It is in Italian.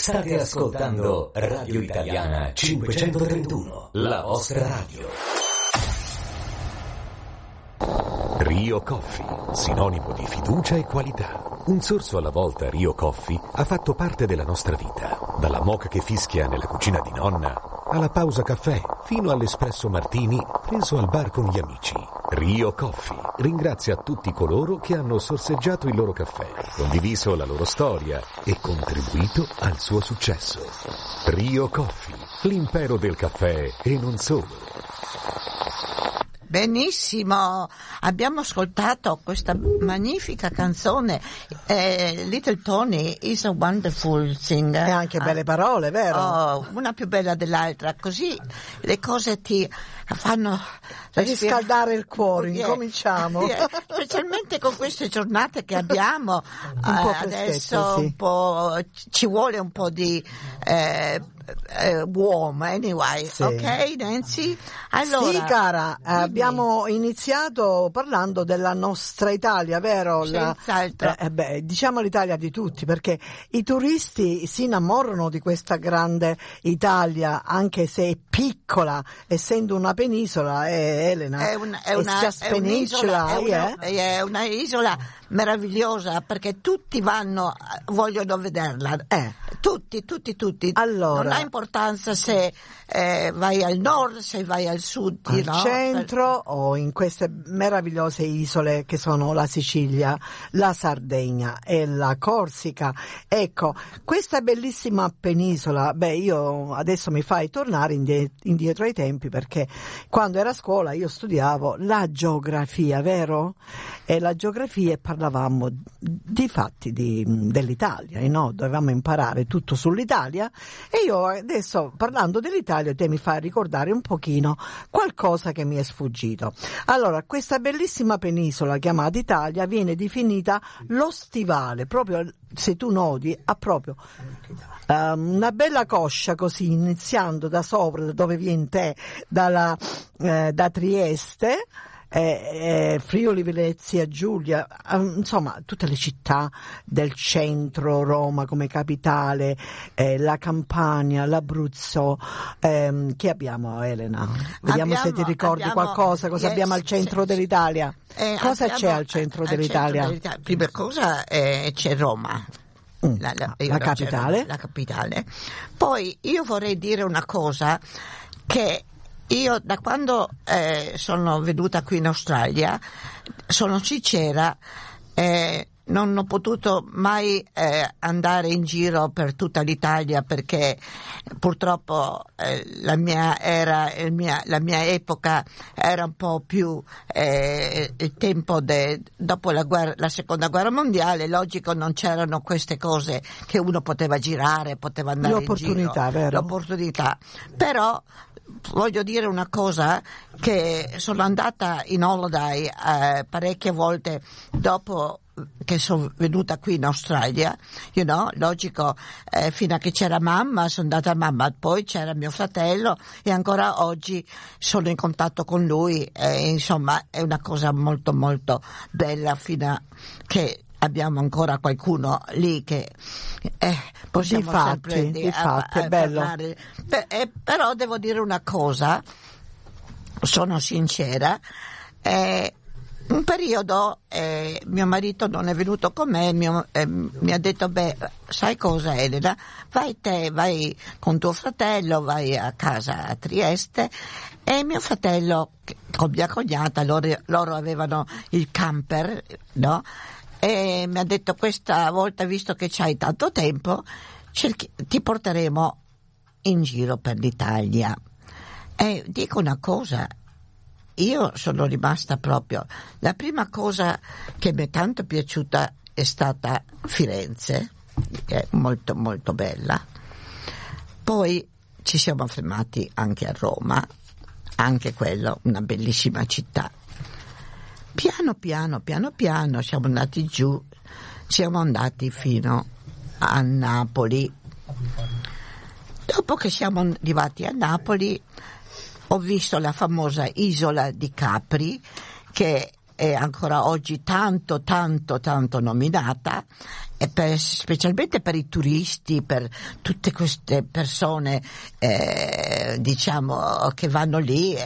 State ascoltando Radio Italiana 531, la vostra radio. Rio Coffee, sinonimo di fiducia e qualità. Un sorso alla volta Rio Coffee ha fatto parte della nostra vita. Dalla moka che fischia nella cucina di nonna, alla pausa caffè, fino all'espresso martini preso al bar con gli amici. Rio Coffee ringrazia tutti coloro che hanno sorseggiato il loro caffè, condiviso la loro storia e contribuito al suo successo. Rio Coffee, l'impero del caffè e non solo. Benissimo, abbiamo ascoltato questa magnifica canzone, Little Tony is a wonderful singer. E anche belle parole, vero? Oh, una più bella dell'altra, così le cose ti fanno riscaldare il cuore. Incominciamo. Specialmente con queste giornate che abbiamo, adesso sì. un po' ci vuole un po' di warm, anyway, sì. Ok Nancy? Allora, sì cara, abbiamo iniziato parlando della nostra Italia, vero? Senz'altro. Diciamo l'Italia di tutti, perché i turisti si innamorano di questa grande Italia, anche se è piccola, essendo una penisola, Elena. È una isola meravigliosa, perché tutti vogliono vederla. Tutti. Allora, non ha importanza se vai al nord, se vai al sud, al centro o in queste meravigliose isole che sono la Sicilia, la Sardegna e la Corsica. Ecco, questa bellissima penisola, io adesso mi fai tornare indietro ai tempi, perché quando ero a scuola io studiavo la geografia, vero? E la geografia, e parlavamo di fatti dell'Italia, no? Dovevamo imparare tutto sull'Italia, e io adesso, parlando dell'Italia, te mi fai ricordare un pochino qualcosa che mi è sfuggito. Allora, questa bellissima penisola chiamata Italia viene definita lo stivale, proprio se tu noti ha proprio una bella coscia, così, iniziando da sopra, da dove vieni te, da Trieste, Friuli Venezia Giulia, insomma tutte le città del centro, Roma come capitale, la Campania, l'Abruzzo. Che abbiamo, Elena? Vediamo se ti ricordi qualcosa, cosa abbiamo al centro dell'Italia. Cosa c'è al centro dell'Italia? Prima cosa c'è Roma. La capitale. La capitale. Poi io vorrei dire una cosa, che io da quando sono venuta qui in Australia, sono sincera, non ho potuto mai andare in giro per tutta l'Italia, perché purtroppo la mia epoca era un po' più il tempo dopo la seconda guerra mondiale. Logico, non c'erano queste cose che uno poteva girare, poteva andare in giro. Vero? L'opportunità. Però voglio dire una cosa, che sono andata in holiday parecchie volte dopo che sono venuta qui in Australia, logico, fino a che c'era mamma, sono andata a mamma, poi c'era mio fratello, e ancora oggi sono in contatto con lui, insomma è una cosa molto molto bella, fino a che abbiamo ancora qualcuno lì che possiamo sempre è bello. parlare. Però devo dire una cosa, sono sincera, un periodo mio marito non è venuto con me, mi ha detto: sai cosa, Elena, vai con tuo fratello, vai a casa a Trieste. E mio fratello con mia cognata, loro avevano il camper, no? E mi ha detto: questa volta, visto che c'hai tanto tempo, ti porteremo in giro per l'Italia. E dico una cosa, io sono rimasta proprio, la prima cosa che mi è tanto piaciuta è stata Firenze, che è molto molto bella. Poi ci siamo fermati anche a Roma, anche quello una bellissima città. Piano piano siamo andati giù, siamo andati fino a Napoli. Dopo che siamo arrivati a Napoli, ho visto la famosa isola di Capri, che è ancora oggi tanto nominata, specialmente per i turisti, per tutte queste persone diciamo che vanno lì